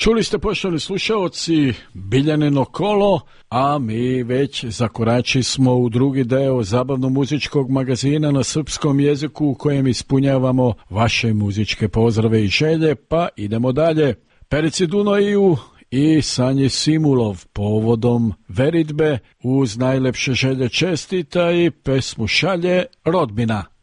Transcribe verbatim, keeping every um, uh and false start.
Čuli ste, poštovani slušaoci, Biljanino kolo, a mi već zakorači smo u drugi deo zabavno-muzičkog magazina na srpskom jeziku u kojem ispunjavamo vaše muzičke pozdrave i želje, pa idemo dalje. Perici Dunaju i Sanji Simulov povodom veritbe uz najlepše želje čestita i pesmu šalje rodbina.